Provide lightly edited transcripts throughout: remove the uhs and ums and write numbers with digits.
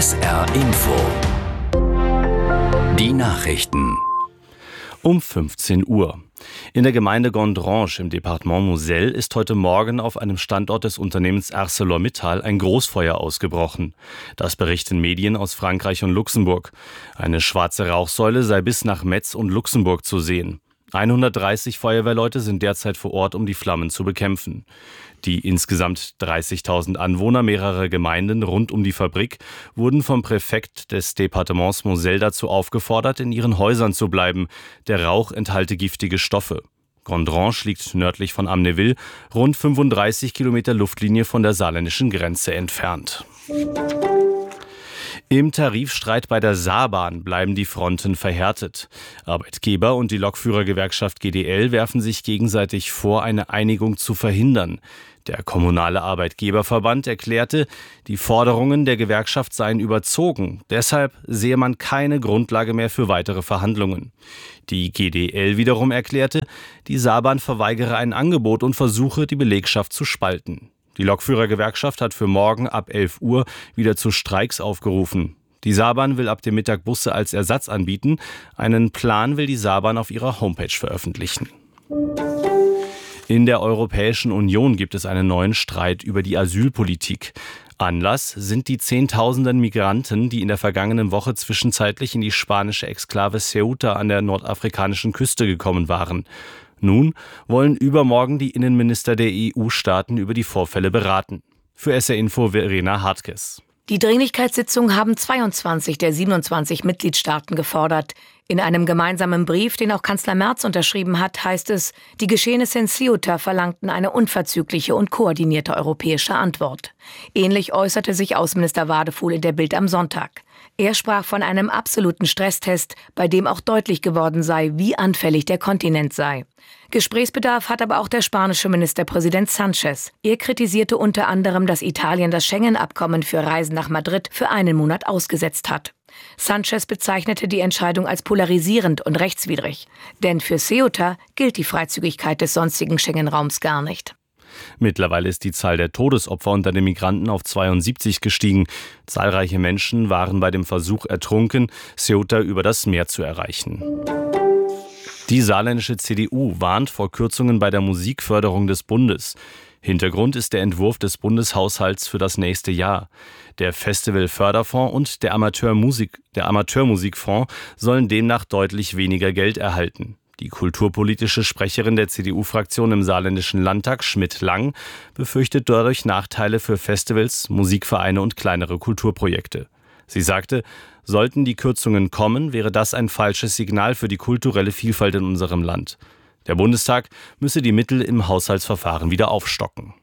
SR Info. Die Nachrichten. Um 15 Uhr. In der Gemeinde Gondrange im Departement Moselle ist heute Morgen auf einem Standort des Unternehmens ArcelorMittal ein Großfeuer ausgebrochen. Das berichten Medien aus Frankreich und Luxemburg. Eine schwarze Rauchsäule sei bis nach Metz und Luxemburg zu sehen. 130 Feuerwehrleute sind derzeit vor Ort, um die Flammen zu bekämpfen. Die insgesamt 30.000 Anwohner mehrerer Gemeinden rund um die Fabrik wurden vom Präfekt des Departements Moselle dazu aufgefordert, in ihren Häusern zu bleiben. Der Rauch enthalte giftige Stoffe. Gondrange liegt nördlich von Amnéville, rund 35 Kilometer Luftlinie von der saarländischen Grenze entfernt. Im Tarifstreit bei der Saarbahn bleiben die Fronten verhärtet. Arbeitgeber und die Lokführergewerkschaft GDL werfen sich gegenseitig vor, eine Einigung zu verhindern. Der kommunale Arbeitgeberverband erklärte, die Forderungen der Gewerkschaft seien überzogen. Deshalb sehe man keine Grundlage mehr für weitere Verhandlungen. Die GDL wiederum erklärte, die Saarbahn verweigere ein Angebot und versuche, die Belegschaft zu spalten. Die Lokführergewerkschaft hat für morgen ab 11 Uhr wieder zu Streiks aufgerufen. Die Saarbahn will ab dem Mittag Busse als Ersatz anbieten. Einen Plan will die Saarbahn auf ihrer Homepage veröffentlichen. In der Europäischen Union gibt es einen neuen Streit über die Asylpolitik. Anlass sind die Zehntausenden Migranten, die in der vergangenen Woche zwischenzeitlich in die spanische Exklave Ceuta an der nordafrikanischen Küste gekommen waren. Nun wollen übermorgen die Innenminister der EU-Staaten über die Vorfälle beraten. Für SR Info Verena Hartges. Die Dringlichkeitssitzung haben 22 der 27 Mitgliedstaaten gefordert. In einem gemeinsamen Brief, den auch Kanzler Merz unterschrieben hat, heißt es, die Geschehnisse in Ceuta verlangten eine unverzügliche und koordinierte europäische Antwort. Ähnlich äußerte sich Außenminister Wadefuhl in der Bild am Sonntag. Er sprach von einem absoluten Stresstest, bei dem auch deutlich geworden sei, wie anfällig der Kontinent sei. Gesprächsbedarf hat aber auch der spanische Ministerpräsident Sánchez. Er kritisierte unter anderem, dass Italien das Schengen-Abkommen für Reisen nach Madrid für einen Monat ausgesetzt hat. Sánchez bezeichnete die Entscheidung als polarisierend und rechtswidrig. Denn für Ceuta gilt die Freizügigkeit des sonstigen Schengen-Raums gar nicht. Mittlerweile ist die Zahl der Todesopfer unter den Migranten auf 72 gestiegen. Zahlreiche Menschen waren bei dem Versuch ertrunken, Ceuta über das Meer zu erreichen. Die saarländische CDU warnt vor Kürzungen bei der Musikförderung des Bundes. Hintergrund ist der Entwurf des Bundeshaushalts für das nächste Jahr. Der Festivalförderfonds und der Amateurmusikfonds sollen demnach deutlich weniger Geld erhalten. Die kulturpolitische Sprecherin der CDU-Fraktion im saarländischen Landtag, Schmidt-Lang, befürchtet dadurch Nachteile für Festivals, Musikvereine und kleinere Kulturprojekte. Sie sagte, sollten die Kürzungen kommen, wäre das ein falsches Signal für die kulturelle Vielfalt in unserem Land. Der Bundestag müsse die Mittel im Haushaltsverfahren wieder aufstocken.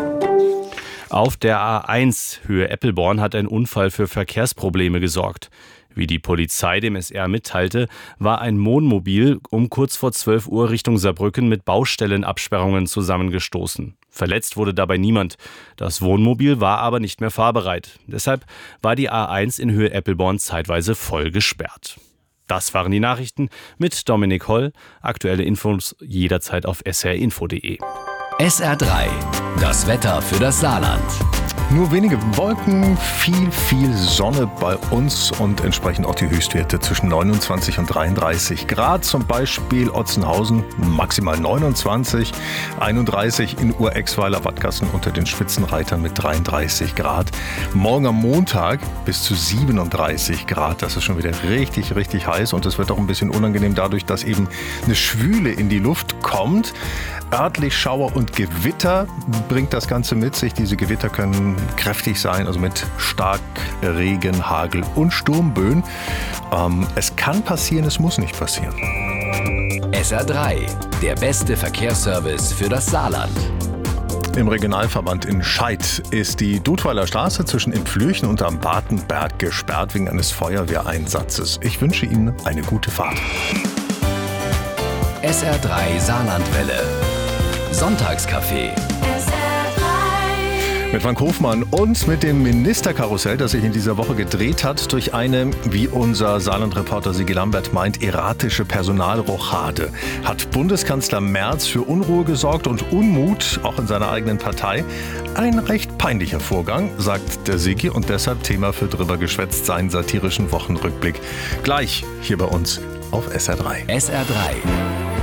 Auf der A1 Höhe Eppelborn hat ein Unfall für Verkehrsprobleme gesorgt. Wie die Polizei dem SR mitteilte, war ein Wohnmobil um kurz vor 12 Uhr Richtung Saarbrücken mit Baustellenabsperrungen zusammengestoßen. Verletzt wurde dabei niemand. Das Wohnmobil war aber nicht mehr fahrbereit. Deshalb war die A1 in Höhe Eppelborn zeitweise voll gesperrt. Das waren die Nachrichten mit Dominik Holl. Aktuelle Infos jederzeit auf srinfo.de. SR3, das Wetter für das Saarland. Nur wenige Wolken, viel Sonne bei uns und entsprechend auch die Höchstwerte zwischen 29 und 33 Grad. Zum Beispiel Otzenhausen maximal 29, 31 in Urexweiler, Wattgassen unter den Spitzenreitern mit 33 Grad. Morgen am Montag bis zu 37 Grad. Das ist schon wieder richtig heiß und es wird auch ein bisschen unangenehm dadurch, dass eben eine Schwüle in die Luft kommt. Örtlich Schauer und Gewitter bringt das Ganze mit sich. Diese Gewitter können kräftig sein, also mit Starkregen, Hagel und Sturmböen. Es kann passieren, es muss nicht passieren. SR3, der beste Verkehrsservice für das Saarland. Im Regionalverband in Scheid ist die Dudweiler Straße zwischen Inflürchen und am Bartenberg gesperrt wegen eines Feuerwehreinsatzes. Ich wünsche Ihnen eine gute Fahrt. SR3 Saarlandwelle. Sonntagscafé. Mit Frank Hofmann und mit dem Ministerkarussell, das sich in dieser Woche gedreht hat durch eine, wie unser Saarland-Reporter Sigi Lambert meint, erratische Personalrochade. Hat Bundeskanzler Merz für Unruhe gesorgt und Unmut, auch in seiner eigenen Partei? Ein recht peinlicher Vorgang, sagt der Sigi, und deshalb Thema für Drüber geschwätzt seinen satirischen Wochenrückblick. Gleich hier bei uns auf SR3. SR3